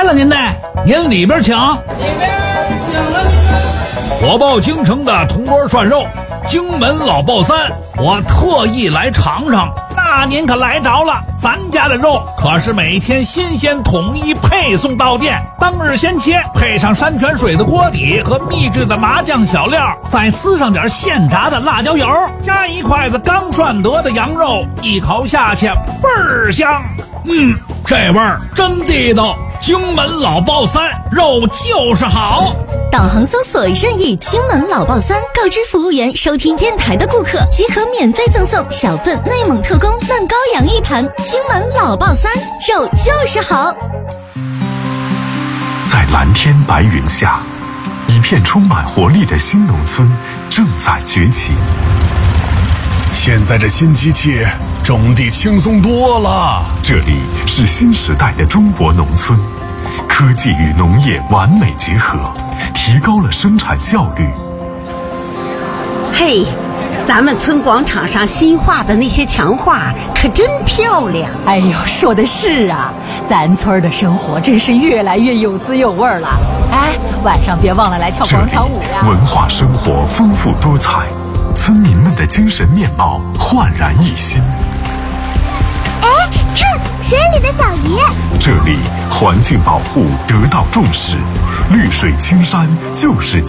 了您呢，您里边请。 里边请了您呢。 我报京城的铜锅涮肉，荆门老爆三，我特意来尝尝。那您可来着了，咱家的肉可是每天新鲜统一配送到店，当日鲜切，配上山泉水的锅底和秘制的麻酱小料，再呲上点现炸的辣椒油，加一筷子刚涮得的羊肉，一口下去倍儿香。这味儿真地道，荆门老爆三，肉就是好。 导航搜索任意荆门老爆三，告知服务员收听电台的顾客即可免费赠送小份内蒙特供嫩羔羊一盘。荆门老爆三，肉就是好。 在蓝天白云下，一片充满活力的新农村正在崛起。 现在这新机器种地轻松多了。 这里是新时代的中国农村，科技与农业完美结合，提高了生产效率。 嘿，咱们村广场上新画的那些墙画可真漂亮。 哎呦，说的是啊，咱村的生活真是越来越有滋有味了。哎，晚上别忘了来跳广场舞呀！ 文化生活丰富多彩，村民们的精神面貌焕然一新。 哎，看水里的小鱼。 这里环境保护得到重视，绿水青山就是